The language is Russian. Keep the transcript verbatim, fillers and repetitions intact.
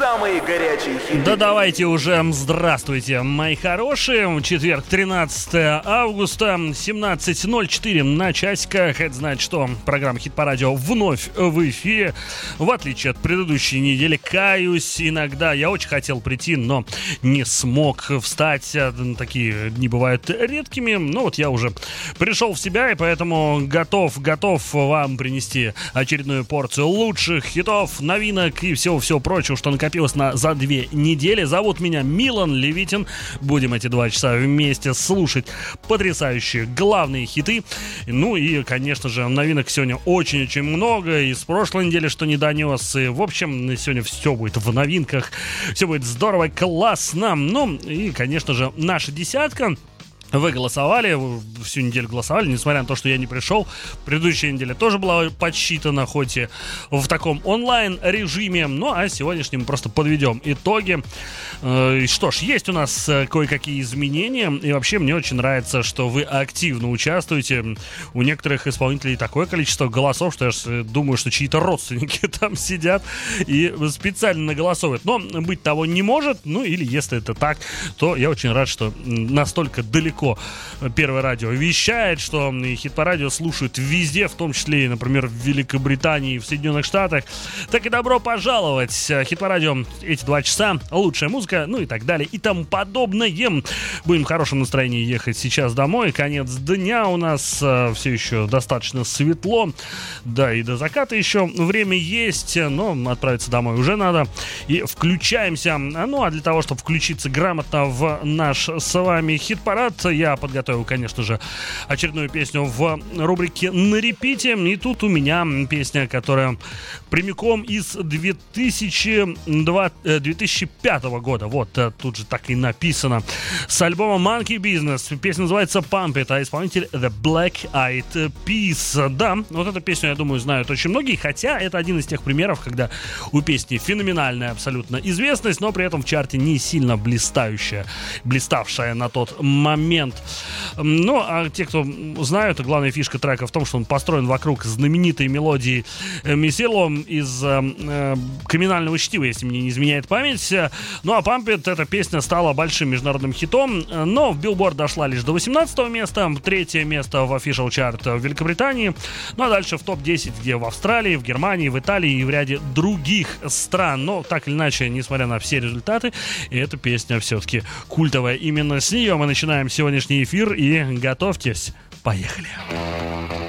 самые горячие хиты. Да давайте уже, здравствуйте, мои хорошие. Четверг, тринадцатое августа, семнадцать ноль четыре на часиках. Это значит, что программа «Хит по радио» вновь в эфире. В отличие от предыдущей недели, каюсь, иногда я очень хотел прийти, но не смог встать. Такие дни бывают редкими. Но вот я уже пришел в себя, и поэтому готов, готов вам принести очередную порцию лучших хитов, новинок и всего-всего прочего, что накопилось на, за две недели. Зовут меня Милан Левитин. Будем эти два часа вместе слушать потрясающие главные хиты. Ну и, конечно же, новинок сегодня очень-очень много. И с прошлой недели, что не донес. И, в общем, сегодня все будет в новинках. Все будет здорово, классно. Ну и, конечно же, наша десятка. Вы голосовали, всю неделю голосовали, несмотря на то, что я не пришел. Предыдущая неделя тоже была подсчитана, хоть и в таком онлайн-режиме. Ну, а сегодняшним мы просто подведем итоги. Э, что ж, есть у нас кое-какие изменения. И вообще мне очень нравится, что вы активно участвуете. У некоторых исполнителей такое количество голосов, что я думаю, что чьи-то родственники там сидят и специально наголосовывают. Но быть того не может. Ну, или если это так, то я очень рад, что настолько далеко Первое радио вещает, что Хит по радио слушают везде, в том числе, например, в Великобритании, в Соединенных Штатах. Так и добро пожаловать. Хит по радио эти два часа, лучшая музыка, ну и так далее и тому подобное. Будем в хорошем настроении ехать сейчас домой. Конец дня у нас, все еще достаточно светло. Да, и до заката еще время есть, но отправиться домой уже надо. И включаемся. Ну, а для того, чтобы включиться грамотно в наш с вами хит-парад, я подготовил, конечно же, очередную песню в рубрике «На репите». И тут у меня песня, которая прямиком из две тысячи пятого года. Вот, тут же так и написано. С альбома Monkey Business. Песня называется Pump It, а исполнитель The Black Eyed Peas. Да, вот эту песню, я думаю, знают очень многие, хотя это один из тех примеров, когда у песни феноменальная абсолютно известность, но при этом в чарте не сильно блистающая, блиставшая на тот момент. Ну, а те, кто знают, главная фишка трека в том, что он построен вокруг знаменитой мелодии Миссело из э, «Криминального чтива», если мне не изменяет память. Ну, а Pump It, эта песня стала большим международным хитом, но в Billboard дошла лишь до восемнадцатого места, третье место в Official Chart в Великобритании, ну, а дальше в топ десять, где в Австралии, в Германии, в Италии и в ряде других стран. Но, так или иначе, несмотря на все результаты, эта песня все-таки культовая. Именно с нее мы начинаем сегодняшний эфир, и готовьтесь, поехали.